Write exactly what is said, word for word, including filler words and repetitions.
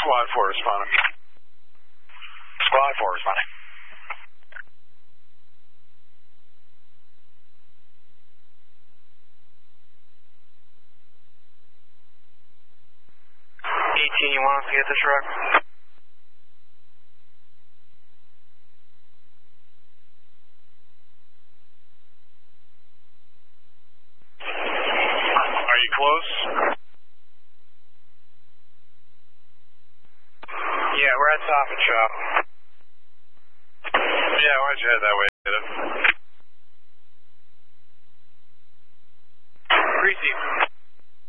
Squad four responding. Squad four responding. eighteen, you want us to get this truck? Are you close? Yeah, we're at Top and Shop. Yeah, why'd you head that way? Greasy.